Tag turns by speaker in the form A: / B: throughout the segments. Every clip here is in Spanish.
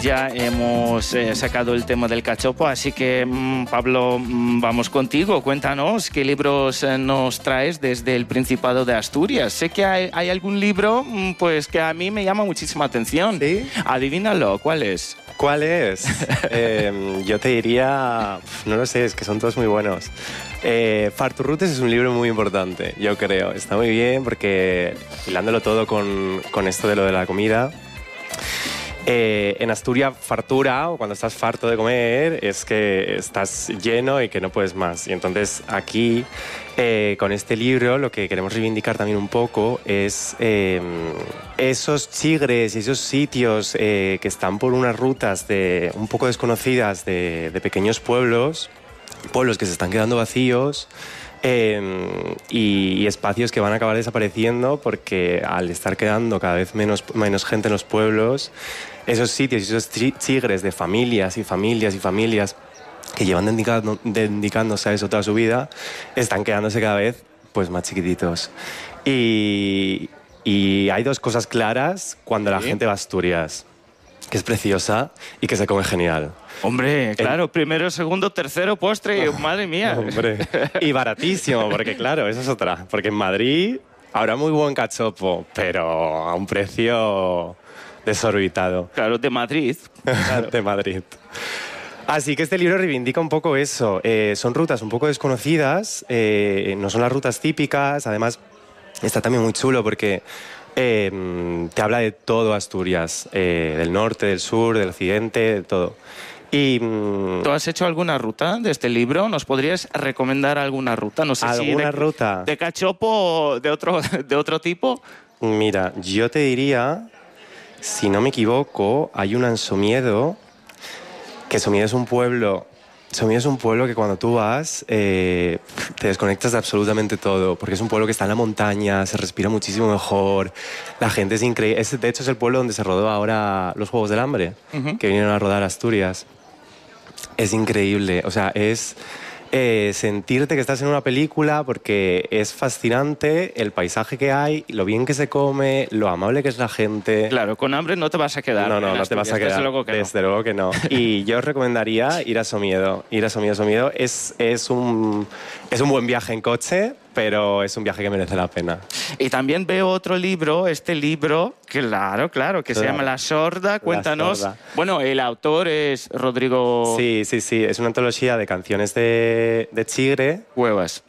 A: ya hemos sacado el tema del cachopo, así que Pablo, vamos contigo. Cuéntanos qué libros nos traes desde el Principado de Asturias. Sé que hay algún libro pues que a mí me llama muchísima atención.
B: ¿Sí?
A: Adivínalo, ¿cuál es?
B: ¿Cuál es? Yo te diría... No lo sé, es que son todos muy buenos. Farturrutes es un libro muy importante, yo creo. Está muy bien porque, hilándolo todo con esto de lo de la comida... en Asturias, fartura, o cuando estás farto de comer, es que estás lleno y que no puedes más. Y entonces aquí, con este libro, lo que queremos reivindicar también un poco es esos chigres y esos sitios que están por unas rutas un poco desconocidas de pequeños pueblos que se están quedando vacíos. Y espacios que van a acabar desapareciendo porque al estar quedando cada vez menos gente en los pueblos, esos sitios y esos chigres de familias y familias y familias que llevan dedicándose a eso toda su vida, están quedándose cada vez pues, más chiquititos. Y hay dos cosas claras cuando la gente va a Asturias, que es preciosa y que se come genial.
A: Hombre, claro, primero, segundo, tercero, postre, madre mía.
B: Hombre. Y baratísimo, porque claro, eso es otra. Porque en Madrid habrá muy buen cachopo, pero a un precio desorbitado.
A: Claro, de Madrid. Claro.
B: De Madrid. Así que este libro reivindica un poco eso. Son rutas un poco desconocidas, no son las rutas típicas, además está también muy chulo porque... te habla de todo Asturias, del norte, del sur, del occidente, de todo. Y,
A: ¿tú has hecho alguna ruta de este libro? ¿Nos podrías recomendar alguna ruta? No sé
B: ¿alguna
A: si
B: ruta?
A: ¿De cachopo o de otro tipo?
B: Mira, yo te diría, si no me equivoco, hay una en Somiedo, que Somiedo es un pueblo que cuando tú vas te desconectas de absolutamente todo, porque es un pueblo que está en la montaña, se respira muchísimo mejor, la gente es increíble. De hecho, es el pueblo donde se rodó ahora los Juegos del Hambre, que vinieron a rodar Asturias. Es increíble, o sea, es sentirte que estás en una película porque es fascinante el paisaje que hay, lo bien que se come, lo amable que es la gente.
A: Claro, con hambre no te vas a quedar.
B: No te vas a quedar. Desde luego que no. Y yo os recomendaría ir a Somiedo. Somiedo es un buen viaje en coche, pero es un viaje que merece la pena.
A: Y también veo otro libro, claro, que se llama La Sorda. Cuéntanos.
B: La Sorda.
A: Bueno, el autor es Rodrigo...
B: Sí, es una antología de canciones de Chigre.
A: Cuevas.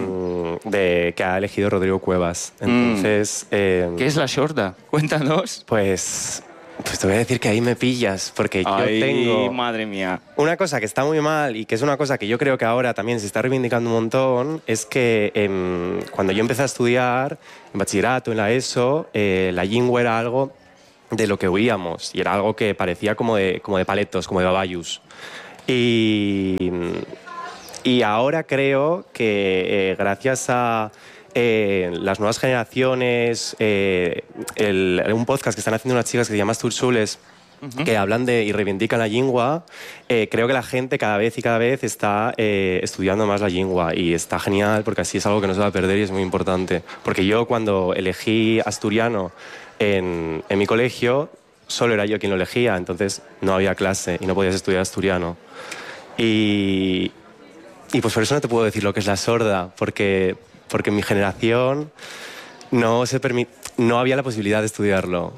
B: Que ha elegido Rodrigo Cuevas. Entonces...
A: ¿Qué es La Sorda? Cuéntanos.
B: Pues te voy a decir que ahí me pillas, porque yo tengo...
A: madre mía.
B: Una cosa que está muy mal y que es una cosa que yo creo que ahora también se está reivindicando un montón es que cuando yo empecé a estudiar en bachillerato, en la ESO, la lingua era algo de lo que huíamos y era algo que parecía como de paletos, como de babayus. Y ahora creo que gracias a... las nuevas generaciones, un podcast que están haciendo unas chicas que se llama Astursules, que hablan y reivindican la lengua, creo que la gente cada vez está estudiando más la lengua y está genial porque así es algo que no se va a perder y es muy importante. Porque yo cuando elegí asturiano en mi colegio, solo era yo quien lo elegía, entonces no había clase y no podías estudiar asturiano. Y pues por eso no te puedo decir lo que es La Sorda, porque en mi generación no había la posibilidad de estudiarlo.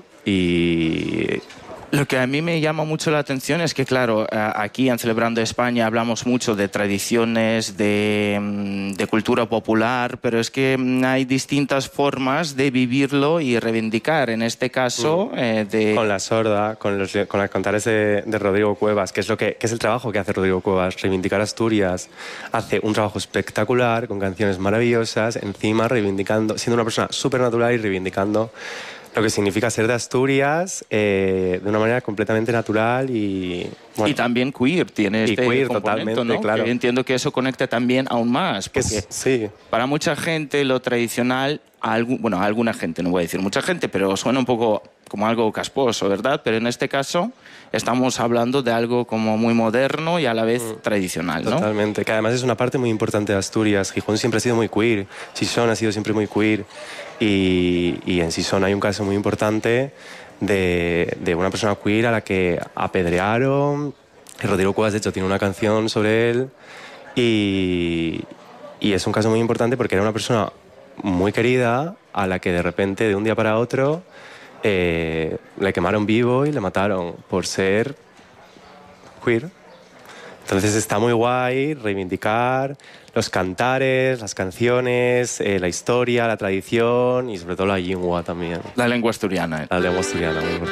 B: Y
A: lo que a mí me llama mucho la atención es que, claro, aquí en Celebrando España hablamos mucho de tradiciones, de cultura popular, pero es que hay distintas formas de vivirlo y reivindicar. En este caso,
B: con La Sorda, con los cantares de Rodrigo Cuevas, que es el trabajo que hace Rodrigo Cuevas, reivindicar Asturias. Hace un trabajo espectacular, con canciones maravillosas, encima reivindicando, siendo una persona súper natural y reivindicando lo que significa ser de Asturias de una manera completamente natural y... Bueno,
A: y también queer, tiene este
B: queer,
A: componente,
B: totalmente,
A: ¿no?
B: claro.
A: Que entiendo que eso conecta también aún más, porque
B: sí.
A: Para mucha gente lo tradicional, a alguna gente, no voy a decir mucha gente, pero suena un poco como algo casposo, ¿verdad? Pero en este caso estamos hablando de algo como muy moderno y a la vez tradicional, ¿no?
B: Totalmente, que además es una parte muy importante de Asturias. Gijón siempre ha sido muy queer, Sison ha sido siempre muy queer y en Sison hay un caso muy importante de una persona queer a la que apedrearon. Y Rodrigo Cuevas, de hecho, tiene una canción sobre él. Y es un caso muy importante porque era una persona muy querida a la que de repente, de un día para otro, le quemaron vivo y le mataron por ser queer. Entonces está muy guay reivindicar los cantares, las canciones, la historia, la tradición y sobre todo la lingua también.
A: La lengua asturiana.
B: La lengua asturiana, muy importante.